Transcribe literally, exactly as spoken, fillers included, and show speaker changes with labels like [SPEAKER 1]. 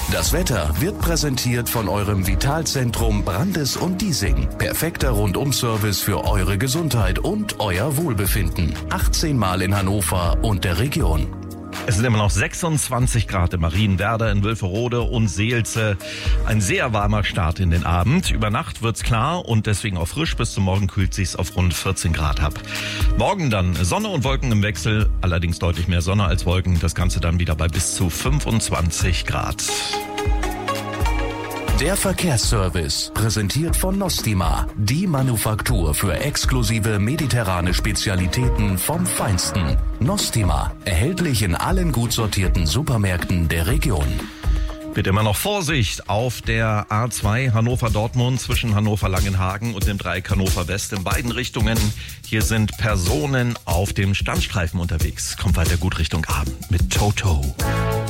[SPEAKER 1] Das Wetter wird präsentiert von eurem Vitalzentrum Brandes und Diesing. Perfekter Rundum-Service für eure Gesundheit und euer Wohlbefinden. achtzehn Mal in Hannover und der Region.
[SPEAKER 2] Es sind immer noch sechsundzwanzig Grad in Marienwerder, in Wülferode und Seelze. Ein sehr warmer Start in den Abend. Über Nacht wird's klar und deswegen auch frisch. Bis zum Morgen kühlt sich's auf rund vierzehn Grad ab. Morgen dann Sonne und Wolken im Wechsel. Allerdings deutlich mehr Sonne als Wolken. Das Ganze dann wieder bei bis zu fünfundzwanzig Grad.
[SPEAKER 1] Der Verkehrsservice, präsentiert von Nostima, die Manufaktur für exklusive mediterrane Spezialitäten vom Feinsten. Nostima, erhältlich in allen gut sortierten Supermärkten der Region.
[SPEAKER 2] Bitte immer noch Vorsicht auf der A zwei Hannover-Dortmund zwischen Hannover-Langenhagen und dem Dreieck Hannover-West in beiden Richtungen. Hier sind Personen auf dem Standstreifen unterwegs. Kommt weiter gut Richtung Abend mit Toto.